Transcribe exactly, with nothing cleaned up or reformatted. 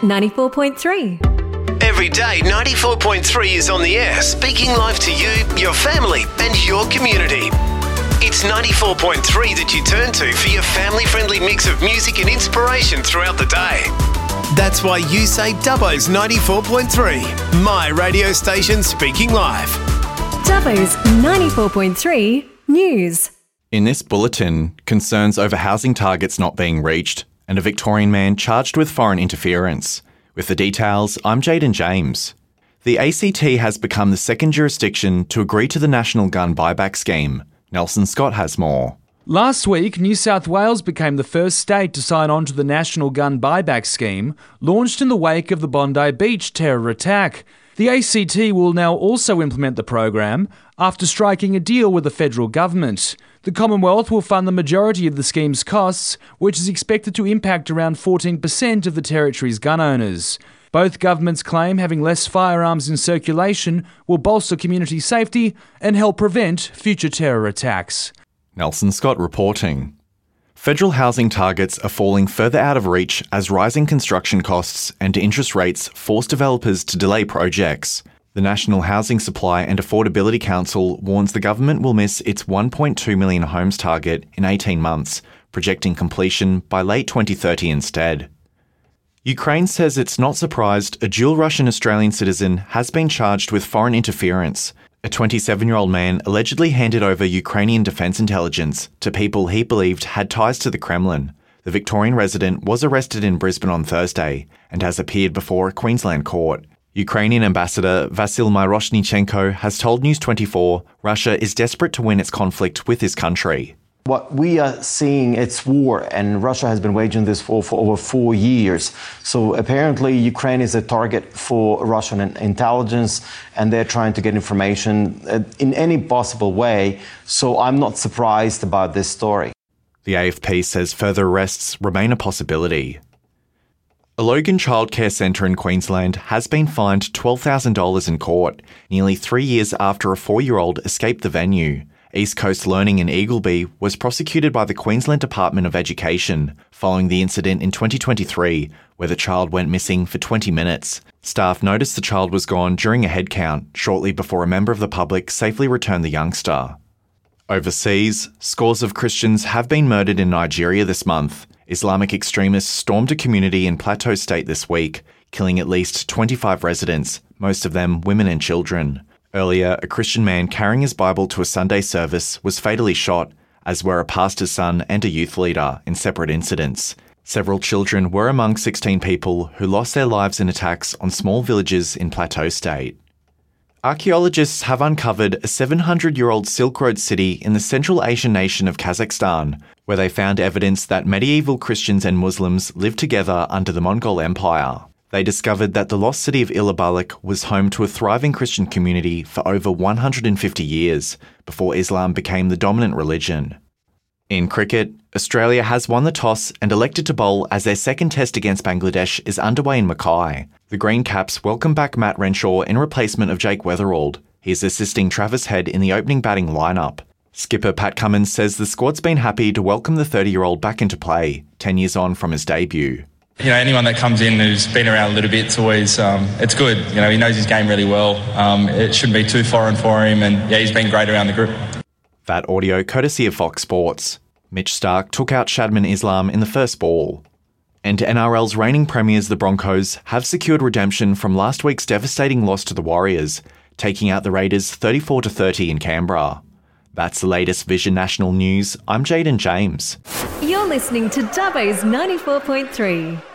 ninety-four point three. Every day, ninety-four point three is on the air, speaking live to you, your family, and your community. It's ninety-four point three that you turn to for your family-friendly mix of music and inspiration throughout the day. That's why you say Dubbo's ninety-four point three, my radio station speaking live. Dubbo's ninety-four point three News. In this bulletin, concerns over housing targets not being reached and a Victorian man charged with foreign interference. With the details, I'm Jaden James. The A C T has become the second jurisdiction to agree to the National Gun Buyback Scheme. Nelson Scott has more. Last week, New South Wales became the first state to sign on to the National Gun Buyback Scheme, launched in the wake of the Bondi Beach terror attack. The A C T will now also implement the program after striking a deal with the federal government. The Commonwealth will fund the majority of the scheme's costs, which is expected to impact around fourteen percent of the territory's gun owners. Both governments claim having less firearms in circulation will bolster community safety and help prevent future terror attacks. Nelson Scott reporting. Federal housing targets are falling further out of reach as rising construction costs and interest rates force developers to delay projects. The National Housing Supply and Affordability Council warns the government will miss its one point two million homes target in eighteen months, projecting completion by late twenty thirty instead. Ukraine says it's not surprised a dual Russian-Australian citizen has been charged with foreign interference. A twenty-seven-year-old man allegedly handed over Ukrainian defence intelligence to people he believed had ties to the Kremlin. The Victorian resident was arrested in Brisbane on Thursday and has appeared before a Queensland court. Ukrainian ambassador Vasyl Myroshnichenko has told News twenty-four Russia is desperate to win its conflict with his country. What we are seeing, it's war, and Russia has been waging this war for over four years. So apparently Ukraine is a target for Russian intelligence, and they're trying to get information in any possible way. So I'm not surprised about this story. The A F P says further arrests remain a possibility. A Logan childcare centre in Queensland has been fined twelve thousand dollars in court, nearly three years after a four-year-old escaped the venue. East Coast Learning in Eagleby was prosecuted by the Queensland Department of Education following the incident in twenty twenty-three, where the child went missing for twenty minutes. Staff noticed the child was gone during a head count shortly before a member of the public safely returned the youngster. Overseas, scores of Christians have been murdered in Nigeria this month. Islamic extremists stormed a community in Plateau State this week, killing at least twenty-five residents, most of them women and children. Earlier, a Christian man carrying his Bible to a Sunday service was fatally shot, as were a pastor's son and a youth leader, in separate incidents. Several children were among sixteen people who lost their lives in attacks on small villages in Plateau State. Archaeologists have uncovered a seven hundred year old Silk Road city in the Central Asian nation of Kazakhstan, where they found evidence that medieval Christians and Muslims lived together under the Mongol Empire. They discovered that the lost city of Ilabalik was home to a thriving Christian community for over one hundred fifty years, before Islam became the dominant religion. In cricket, Australia has won the toss and elected to bowl as their second test against Bangladesh is underway in Mackay. The Green Caps welcome back Matt Renshaw in replacement of Jake Weatherald. He is assisting Travis Head in the opening batting lineup. Skipper Pat Cummins says the squad's been happy to welcome the thirty-year-old back into play, ten years on from his debut. You know, anyone that comes in who's been around a little bit, it's always, um, it's good. You know, he knows his game really well. Um, it shouldn't be too foreign for him, and yeah, he's been great around the group. That audio courtesy of Fox Sports. Mitch Starc took out Shadman Islam in the first ball. And N R L's reigning premiers, the Broncos, have secured redemption from last week's devastating loss to the Warriors, taking out the Raiders thirty-four to thirty in Canberra. That's the latest Vision National News. I'm Jaden James. You're listening to Dubbo's ninety-four point three.